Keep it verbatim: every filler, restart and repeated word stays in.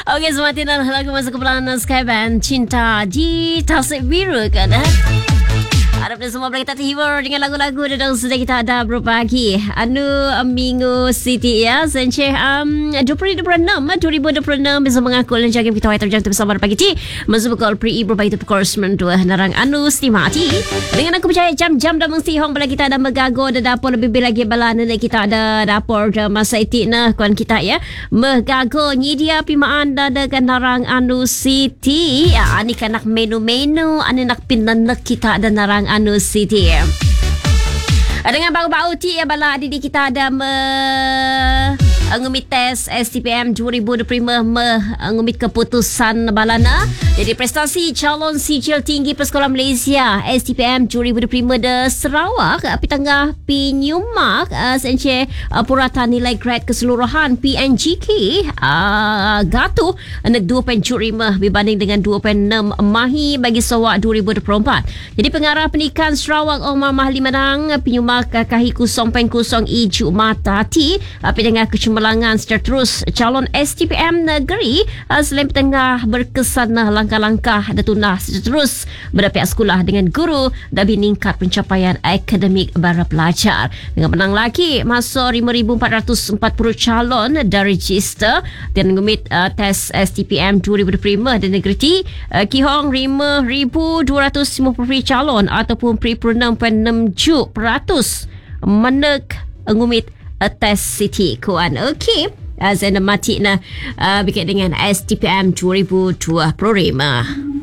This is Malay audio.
Okey, semakin dah lagu masuk ke pelanan Skyband Cinta di Tasik Biru kan. Harap dan semua boleh kita terhibur dengan lagu-lagu dan sudah kita ada berbagi anu minggu City ya. Senceh um, dua ribu dua puluh enam dua ribu dua puluh enam bisa mengaku dan jaga kita waiter jantung bersama pagi ci. Masuk pukul pri berbagi tu pukul sembilan dua narang anu stimati. Dengan aku percaya jam-jam dah mesti hong bila kita ada megago dan dapur lebih lagi balana kita ada dapur dah masa itu nah kawan kita ya. Megago nyidia pimaan dah dengan narang anu City. Ya, ani kanak menu-menu ani nak pinanak kita ada narang anu City. Dengan bau-bau ti ya bala adik kita ada me ngumit tes S T P M dua ribu dua puluh lima me ngumit keputusan balana. Jadi prestasi calon sijil tinggi Persekolah Malaysia S T P M dua ribu dua puluh lima de Sarawak api tengah pinyumak uh, senche uh, purata nilai grade keseluruhan P N G K uh, gatuh anak dua perpuluhan lima berbanding dengan dua perpuluhan enam mahi bagi Sarawak dua ribu dua puluh empat. Jadi pengarah pendidikan Sarawak Omar Mahli Menang pinyumak uh, kahi kosong perpuluhan kosong iju mata ti api tengah kecemerlangan secara terus calon S T P M negeri uh, selain tengah berkesan uh, langkah-langkah datuna terus berdapat sekolah dengan guru dan meningkat pencapaian akademik para pelajar. Dengan menang lagi masa lima ribu empat ratus empat puluh calon dari register dan ngumit uh, tes S T P M dua ribu dua puluh lima dan negeri uh, kihong lima ribu dua ratus lima puluh calon ataupun lima puluh enam perpuluhan enam tujuh peratus menek ngumit uh, tes City kuan. Okey. Azan mati na uh, berkait dengan S T P M dua ribu dua puluh lima.